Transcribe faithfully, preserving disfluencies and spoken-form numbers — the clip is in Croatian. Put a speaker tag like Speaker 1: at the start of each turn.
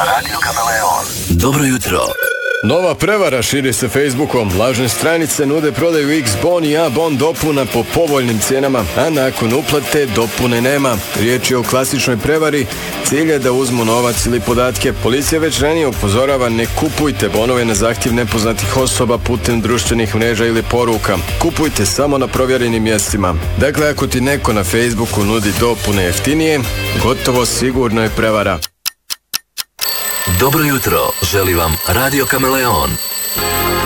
Speaker 1: Radio Kameleon. Dobro jutro.
Speaker 2: Nova prevara širi se Facebookom. Lažne stranice nude prodaju X-Bon i A-Bon dopuna po povoljnim cijenama, a nakon uplate dopune nema. Riječ je o klasičnoj prevari. Cilj je da uzmu novac ili podatke. Policija već ranije upozorava: ne kupujte bonove na zahtjev nepoznatih osoba putem društvenih mreža ili poruka. Kupujte samo na provjerenim mjestima. Dakle, ako ti neko na Facebooku nudi dopune jeftinije, gotovo sigurno je prevara.
Speaker 1: Dobro jutro, želi vam Radio Kameleon.